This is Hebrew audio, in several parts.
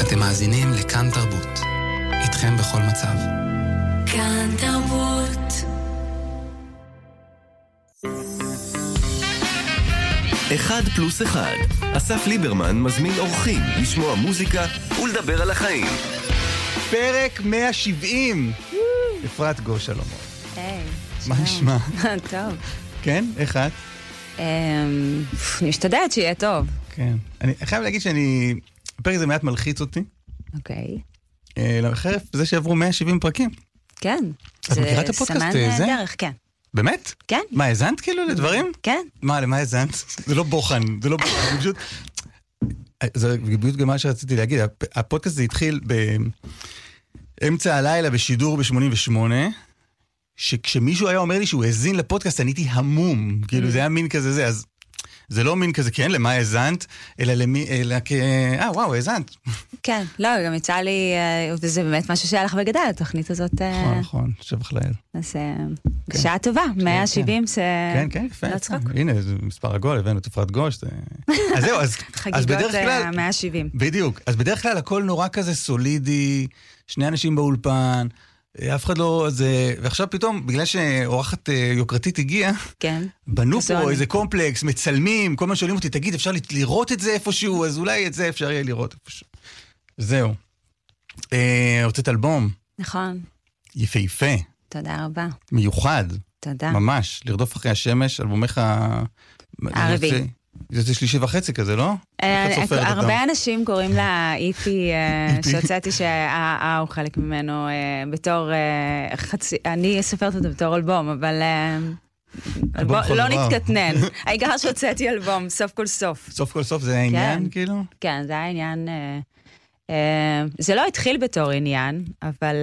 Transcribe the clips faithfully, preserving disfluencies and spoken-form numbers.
אתם מאזינים לכאן תרבות. איתכם בכל מצב. כאן תרבות. אחד פלוס אחד. אסף ליברמן מזמין אורחים לשמוע מוזיקה ולדבר על החיים. פרק מאה שבעים. אפרת גוש שלום. היי. מה נשמע? טוב. כן? איך את? אני משתדלת שיהיה טוב. כן. אני חייב להגיד שאני... הפרק הזה מעט מלחיץ אותי. אוקיי. חרף זה שעברו מאה שבעים פרקים. כן. את מכירה את הפודקאסט זה זה? סמן דרך, כן. באמת? כן. מה, הזנת כאילו לדברים? כן. מה, למה הזנת? זה לא בוחן, זה לא בוחן, פשוט... זה בדיוק גם מה שרציתי להגיד, הפודקאסט זה התחיל באמצע הלילה בשידור ב-שמונים ושמונה, שכשמישהו היה אומר לי שהוא הזין לפודקאסט, אני הייתי המום, כאילו זה היה מין כזה זה, אז זה לא מין כזה, כן, למה הזנת, אלא למי, אלא כ... אה, וואו, הזנת. כן, לא, גם יצא לי, וזה באמת משהו שהיה לך בגדל, התוכנית הזאת... נכון, נכון, שבח לאל. אז שעה טובה, מאה שבעים זה... כן, כן, יפה. לא צחוק. הנה, זה מספר עגול, הבאנו את אפרת גוש. אז זהו, אז בדרך כלל... מאה שבעים. בדיוק, אז בדרך כלל הכל נורא כזה סולידי, שני אנשים באולפן, אף אחד לא... זה... ועכשיו פתאום, בגלל שאורחת יוקרתית הגיעה, כן. בנו פה איזה קומפלקס, מצלמים, כל מה שואלים אותי, תגיד, אפשר לראות את זה איפשהו? אז אולי את זה אפשר יהיה לראות איפשהו. זהו. הוצאת אלבום. נכון. יפהפה. תודה רבה. מיוחד. תודה. ממש. לרדוף אחרי השמש, אלבומך... הרביעי. זה שלישי וחצי כזה, לא? הרבה אנשים קוראים לה איפי, שהוצאתי שהאה הוא חלק ממנו בתור חצי, אני סופרת אותו בתור אלבום, אבל לא נתקטנן. העיקר שהוצאתי אלבום, סוף כל סוף. סוף כל סוף זה העניין, כאילו? כן, זה העניין. זה לא התחיל בתור עניין, אבל...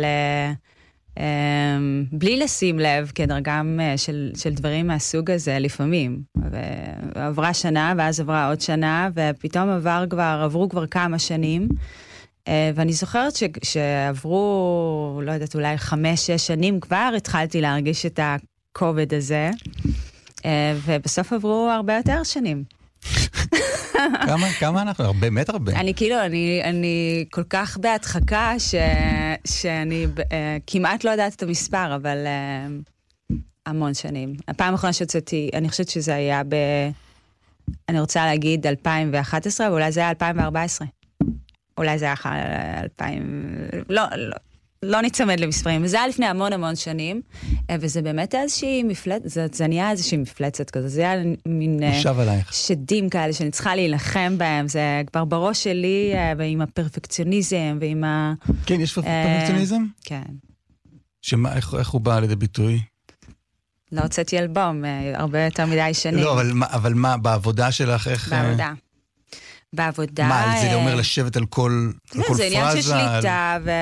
בלי לשים לב, כדרגם של, של דברים מהסוג הזה, לפעמים. ועברה שנה, ואז עברה עוד שנה, ופתאום עבר כבר, עברו כבר כמה שנים, ואני זוכרת ש, שעברו, לא יודעת, אולי חמש, שש שנים, כבר התחלתי להרגיש את הכובד הזה, ובסוף עברו הרבה יותר שנים. כמה, כמה אנחנו? באמת הרבה. אני כאילו, אני, אני כל כך בהדחקה ש, שאני uh, כמעט לא יודעת את המספר, אבל uh, המון שנים. הפעם האחרונה שהוצאתי, אני חושבת שזה היה ב... אני רוצה להגיד אלפיים ואחת עשרה, ואולי זה היה אלפיים וארבע עשרה. אולי זה היה אלפיים... לא, לא. לא נצמד למספרים, וזה היה לפני המון המון שנים, וזה באמת איזושהי מפלצת, זה, זה נהיה איזושהי מפלצת כזה, זה היה מין שדים כאלה שאני צריכה להילחם בהם, זה כבר בראש שלי, ועם הפרפקציוניזם, ועם ה... כן, יש פרפקציוניזם? כן. שמה, איך, איך הוא בא לידי ביטוי? לא הוצאתי אלבום, הרבה יותר מדי שנים. לא, אבל, אבל מה, בעבודה שלך, איך... בעבודה. בעבודה... מה, זה אומר לשבת על כל פרזה? זה עניין של שליטה ו...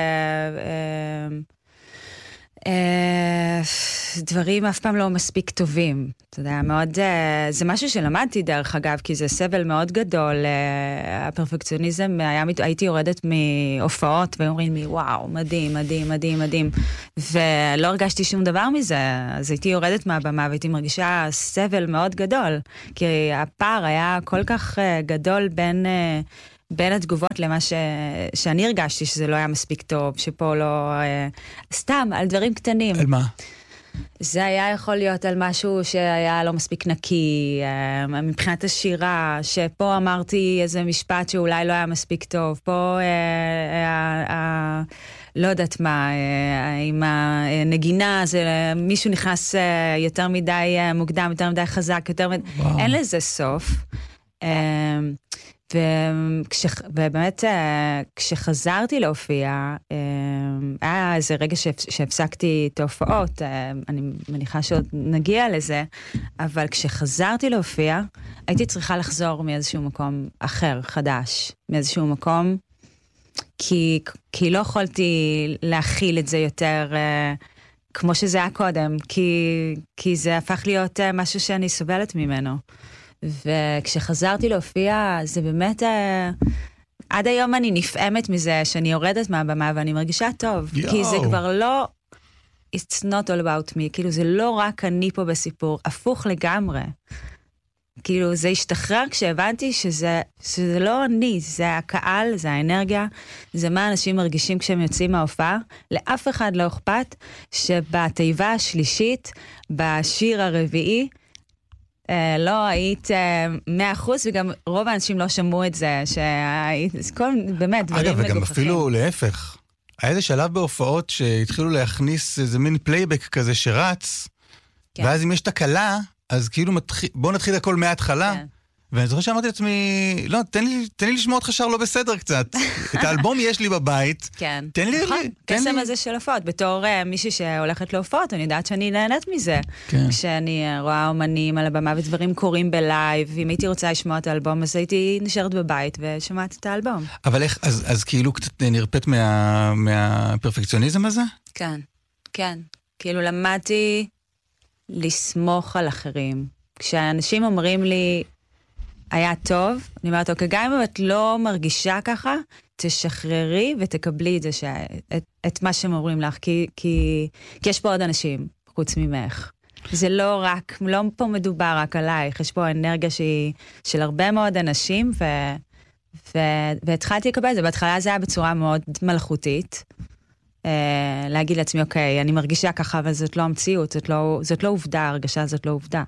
דברים אף פעם לא מספיק טובים. אתה יודע, מאוד... זה משהו שלמדתי דרך אגב, כי זה סבל מאוד גדול. הפרפקציוניזם, הייתי יורדת מהופעות, ואומרים לי, וואו, מדהים, מדהים, מדהים, מדהים. ולא הרגשתי שום דבר מזה. אז הייתי יורדת מהבמה, והייתי מרגישה סבל מאוד גדול. כי הפער היה כל כך גדול בין... בין התגובות למה ש... שאני הרגשתי שזה לא היה מספיק טוב, שפה לא... סתם, על דברים קטנים. על מה? זה היה יכול להיות על משהו שהיה לא מספיק נקי, מבחינת השירה, שפה אמרתי איזה משפט שאולי לא היה מספיק טוב, פה... אה, אה, לא יודעת מה, עם הנגינה, זה, מישהו נכנס יותר מדי מוקדם, יותר מדי חזק, יותר מדי... וואו. אין לזה סוף. וכש, ובאמת כשחזרתי להופיע, היה איזה רגע שהפסקתי את ההופעות, אני מניחה שעוד נגיע לזה, אבל כשחזרתי להופיע, הייתי צריכה לחזור מאיזשהו מקום אחר, חדש, מאיזשהו מקום, כי, כי לא יכולתי להכיל את זה יותר כמו שזה היה קודם, כי, כי זה הפך להיות משהו שאני סובלת ממנו. וכשחזרתי להופיע, זה באמת, עד היום אני נפעמת מזה שאני יורדת מהבמה ואני מרגישה טוב, יו. כי זה כבר לא, it's not all about me, כאילו זה לא רק אני פה בסיפור, הפוך לגמרי. כאילו זה השתחרר כשהבנתי שזה, שזה לא אני, זה הקהל, זה האנרגיה, זה מה אנשים מרגישים כשהם יוצאים מההופעה. לאף אחד לא אכפת שבתיבה השלישית, בשיר הרביעי, אה, לא היית אה, מאה אחוז, וגם רוב האנשים לא שמעו את זה, שהיית, כל, באמת, דברים אגב, מגוחכים. וגם אפילו להפך. היה איזה שלב בהופעות שהתחילו להכניס איזה מין פלייבק כזה שרץ, כן. ואז אם יש תקלה, אז כאילו מתחיל, בוא נתחיל הכל מההתחלה. כן. ואני זוכר שאמרתי לעצמי, לא, תן לי, תן לי לשמוע אותך שר לא בסדר קצת. את האלבום יש לי בבית. כן. תן לי, נכון. תן קסם לי. הזה של הופעות. בתור uh, מישהי שהולכת להופעות, אני יודעת שאני נהנית מזה. כן. כשאני uh, רואה אומנים על הבמה ודברים קורים בלייב, אם הייתי רוצה לשמוע את האלבום, אז הייתי נשארת בבית ושמעת את האלבום. אבל איך, אז, אז כאילו קצת נרפאת מה, מהפרפקציוניזם הזה? כן, כן. כאילו למדתי לסמוך על אחרים. כשאנשים אומרים לי, היה טוב, אני אומרת, אוקיי, גם אם את לא מרגישה ככה, תשחררי ותקבלי את זה, ש... את, את מה שהם אומרים לך, כי, כי, כי יש פה עוד אנשים, חוץ ממך. זה לא רק, לא פה מדובר רק עלייך, יש פה אנרגיה שהיא של הרבה מאוד אנשים, ו... ו... והתחלתי לקבל את זה. בהתחלה זה היה בצורה מאוד מלאכותית, אה, להגיד לעצמי, אוקיי, אני מרגישה ככה, אבל זאת לא המציאות, זאת לא, זאת לא עובדה, הרגשה זאת לא עובדה.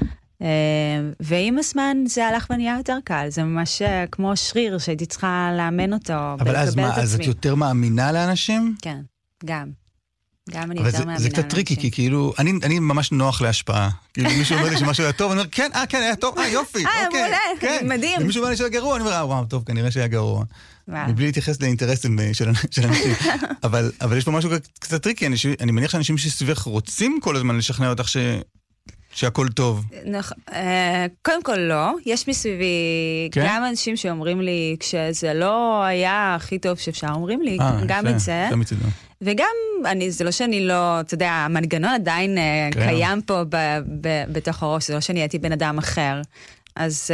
ועם הזמן זה הלך ונהיה יותר קל, זה ממש כמו שריר שהייתי צריכה לאמן אותו. אבל אז מה, אז את יותר מאמינה לאנשים? כן, גם. גם אני יותר מאמינה לאנשים. אבל זה קצת טריקי, כי כאילו, אני ממש נוח להשפעה. כאילו מישהו אומר לי שמשהו היה טוב, אני אומר, כן, אה, כן, היה טוב, אה, יופי, אוקיי. אה, מעולה, מדהים. ומישהו אומר לי שהיה גרוע, אני אומר, אה, וואו, טוב, כנראה שהיה גרוע. מבלי להתייחס לאינטרסים של אנשים. אבל יש פה משהו קצת טריקי, אני מניח שאנשים שסביבך רוצים כל הזמן לשכנע אותך ש... שהכל טוב. קודם כל לא, יש מסביבי גם אנשים שאומרים לי, כשזה לא היה הכי טוב שאפשר, אומרים לי גם את זה, וגם, זה לא שאני לא, אתה יודע, המנגנון עדיין קיים פה בתוך הראש, זה לא שאני הייתי בן אדם אחר, אז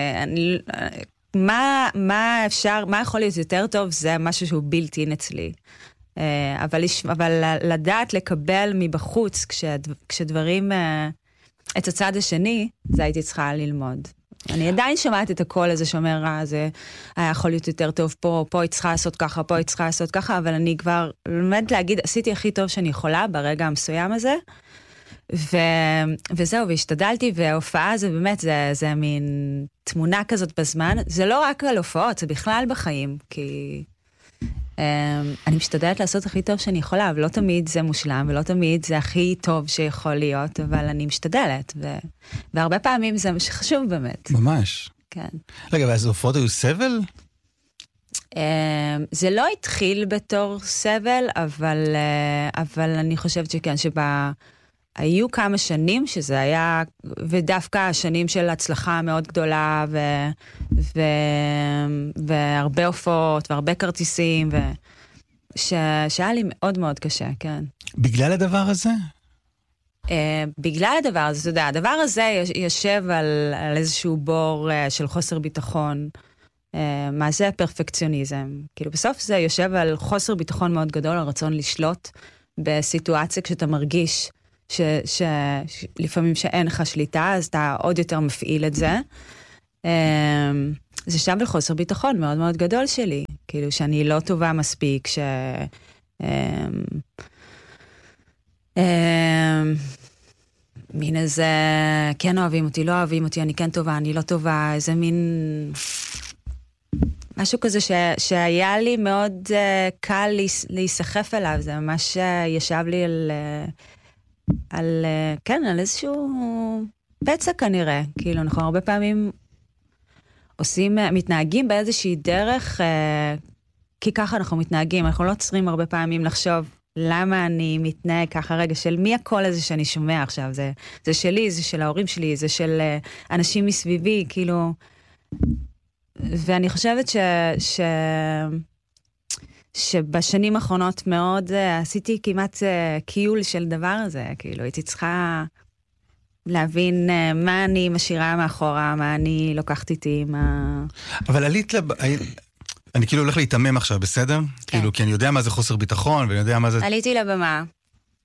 מה אפשר, מה יכול להיות יותר טוב, זה משהו שהוא בלתי אצלי. אבל לדעת לקבל מבחוץ, כשדברים... את הצד השני, זה הייתי צריכה ללמוד. אני עדיין שמעת את הקול הזה שאומר, אה, זה היה יכול להיות יותר טוב פה, פה היא צריכה לעשות ככה, פה היא צריכה לעשות ככה, אבל אני כבר לומדת להגיד, עשיתי הכי טוב שאני יכולה ברגע המסוים הזה, ו... וזהו, והשתדלתי, וההופעה זה באמת, זה, זה מין תמונה כזאת בזמן, זה לא רק על הופעות, זה בכלל בחיים, כי... אני משתדלת לעשות הכי טוב שאני יכולה, ולא תמיד זה מושלם, ולא תמיד זה הכי טוב שיכול להיות, אבל אני משתדלת, ו... והרבה פעמים זה מה שחשוב באמת. ממש. כן. רגע, ואז הופעות היו סבל? זה לא התחיל בתור סבל, אבל, אבל אני חושבת שכן, שבה... היו כמה שנים שזה היה, ודווקא השנים של הצלחה מאוד גדולה, ו, ו, והרבה הופעות, והרבה כרטיסים, ו, ש, שהיה לי מאוד מאוד קשה, כן. בגלל הדבר הזה? Uh, בגלל הדבר הזה, אתה יודע, הדבר הזה יושב על, על איזשהו בור uh, של חוסר ביטחון, uh, מה זה פרפקציוניזם? כאילו בסוף זה יושב על חוסר ביטחון מאוד גדול, על רצון לשלוט בסיטואציה כשאתה מרגיש, שלפעמים שאין לך שליטה, אז אתה עוד יותר מפעיל את זה. זה שם לחוסר ביטחון מאוד מאוד גדול שלי, כאילו שאני לא טובה מספיק, ש... מין איזה, כן אוהבים אותי, לא אוהבים אותי, אני כן טובה, אני לא טובה, איזה מין... משהו כזה ש... שהיה לי מאוד קל להיסחף אליו, זה ממש ישב לי על... על, כן, על איזשהו פצע כנראה, כאילו אנחנו הרבה פעמים עושים, מתנהגים באיזושהי דרך, כי ככה אנחנו מתנהגים, אנחנו לא צריכים הרבה פעמים לחשוב למה אני מתנהג ככה, רגע, של מי הקול הזה שאני שומע עכשיו, זה, זה שלי, זה של ההורים שלי, זה של אנשים מסביבי, כאילו, ואני חושבת ש... ש... שבשנים האחרונות מאוד עשיתי כמעט קיול של דבר הזה, כאילו הייתי צריכה להבין מה אני משאירה מאחורה, מה אני לוקחת איתי, מה... אבל עלית לב... אני כאילו הולך להתאמם עכשיו, בסדר? כן. כאילו, כי אני יודע מה זה חוסר ביטחון, ואני יודע מה זה... עליתי לבמה,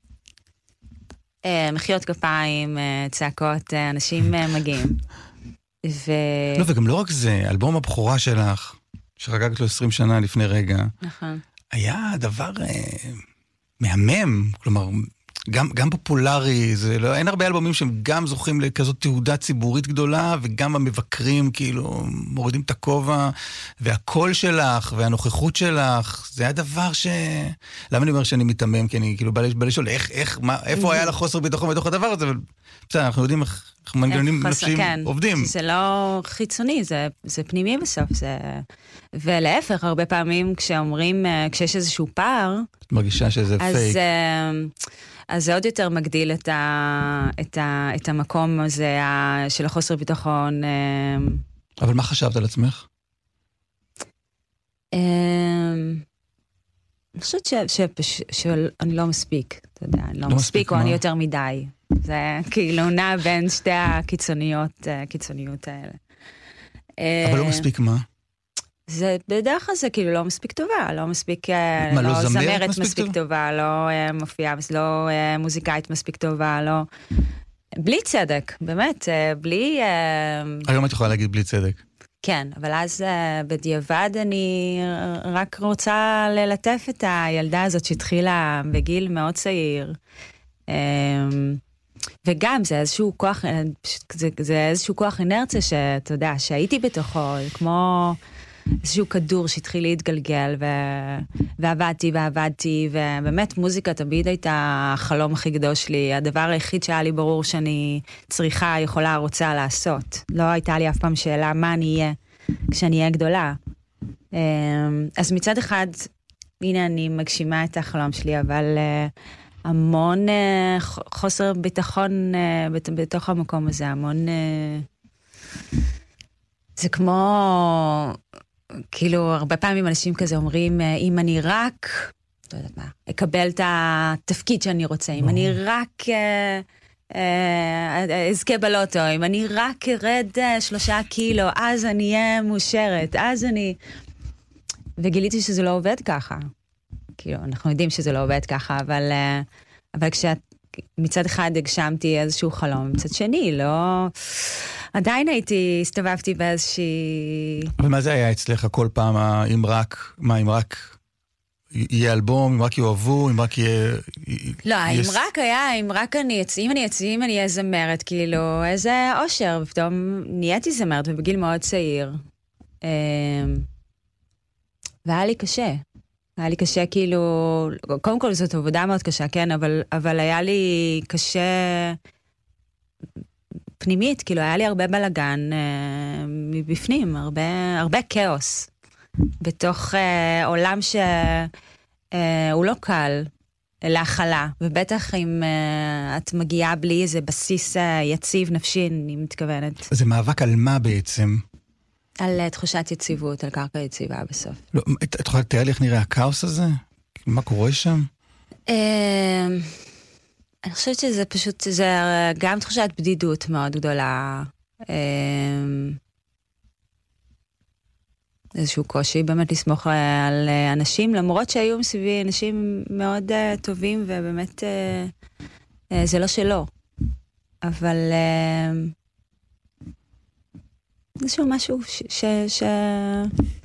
מחיאות כפיים, צעקות, אנשים מגיעים. ו... לא, וגם לא רק זה, אלבום הבכורה שלך, שחגגת לו עשרים שנה לפני רגע, נכון. היה דבר אה, מהמם, כלומר, גם, גם פופולרי, זה לא, אין הרבה אלבומים שהם גם זוכים לכזאת תעודה ציבורית גדולה, וגם המבקרים כאילו מורידים את הכובע, והקול שלך, והנוכחות שלך, זה היה דבר ש... למה אני אומר שאני מתאמם? כי אני כאילו בא, בא לשאול, איך, איך, מה, איפה היה לך חוסר ביטחון בתוך הדבר הזה? אבל בסדר, אנחנו יודעים איך, איך מנגנונים נפשיים כן, עובדים. זה לא חיצוני, זה, זה פנימי בסוף, זה... ולהפך, הרבה פעמים כשאומרים, כשיש איזשהו פער, מרגישה שזה אז, פייק. אז זה עוד יותר מגדיל את, ה, את, ה, את המקום הזה של החוסר ביטחון. אבל מה חשבת על עצמך? אני חושבת שאני לא מספיק, אתה יודע, אני לא מספיק, או אני יותר מדי. זה כאילו נע בין שתי הקיצוניות, הקיצוניות האלה. אבל לא מספיק מה? זה בדרך כלל זה כאילו לא מספיק טובה, לא מספיק, מה, לא, לא זמרת זמרת מספיק מספיק טוב? טובה, לא מופיעה, לא מוזיקאית מספיק טובה, לא... בלי צדק, באמת, בלי... היום את יכולה להגיד בלי צדק. כן, אבל אז בדיעבד אני רק רוצה ללטף את הילדה הזאת שהתחילה בגיל מאוד צעיר. וגם זה איזשהו כוח, זה, זה איזשהו כוח אינרציה שאתה יודע, שהייתי בתוכו, כמו איזשהו כדור שהתחיל להתגלגל, ו... ועבדתי ועבדתי, ובאמת מוזיקה תמיד הייתה החלום הכי גדול שלי, הדבר היחיד שהיה לי ברור שאני צריכה, יכולה, רוצה לעשות. לא הייתה לי אף פעם שאלה מה אני אהיה כשאני אהיה גדולה. אז מצד אחד, הנה אני מגשימה את החלום שלי, אבל המון חוסר ביטחון בתוך המקום הזה, המון... זה כמו... כאילו, הרבה פעמים אנשים כזה אומרים, אם אני רק, לא יודעת מה, אקבל את התפקיד שאני רוצה, אם אני רק אזכה בלוטו, אם אני רק ארד שלושה קילו, אז אני אהיה מאושרת, אז אני... וגיליתי שזה לא עובד ככה. כאילו, אנחנו יודעים שזה לא עובד ככה, אבל, אבל כשאת, מצד אחד הגשמתי איזשהו חלום, מצד שני, לא... עדיין הייתי, הסתובבתי באיזושהי... אבל מה זה היה אצלך כל פעם, אם רק, מה, אם רק יהיה אלבום, אם רק יאהבו, אם רק יהיה... לא, אם רק היה, אם רק אני אצאים, אני אצאים, אני אהיה זמרת, כאילו, איזה אושר, ופתאום נהייתי זמרת, ובגיל מאוד צעיר. והיה לי קשה. היה לי קשה, כאילו, קודם כל זאת עבודה מאוד קשה, כן, אבל, אבל היה לי קשה... פנימית, כאילו היה לי הרבה בלגן אה, מבפנים, הרבה, הרבה כאוס, בתוך אה, עולם שהוא אה, לא קל להכלה, ובטח אם אה, את מגיעה בלי איזה בסיס אה, יציב נפשי, אני מתכוונת. זה מאבק על מה בעצם? על uh, תחושת יציבות, על קרקע יציבה בסוף. לא, את, את יכולה לתאר לי איך נראה הכאוס הזה? מה קורה שם? אה... אני חושבת שזה פשוט, זה גם תחושת בדידות מאוד גדולה. איזשהו קושי באמת לסמוך על אנשים, למרות שהיו מסביבי אנשים מאוד טובים, ובאמת זה לא שלו. אבל איזשהו משהו ש... ש...